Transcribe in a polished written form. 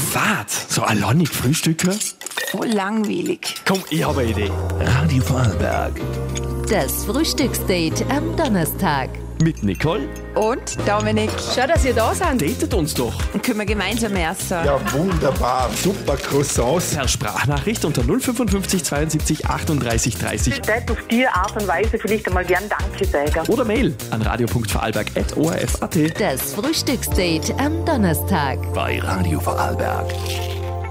Fahrt. So alleinig frühstücken? Voll langweilig. Komm, ich habe eine Idee. Radio Vorarlberg. Das Frühstücksdate am Donnerstag. Mit Nicole. Und Dominik, Schön, dass ihr da seid. Datet uns doch. können wir gemeinsam essen? Ja, wunderbar. Super Croissants. Per Sprachnachricht unter 055 72 38 30 Ich würde auf die Art und Weise vielleicht einmal gern Danke sagen. oder Mail an radio.vorarlberg@orf.at. Das Frühstücksdate am Donnerstag. Bei Radio Vorarlberg.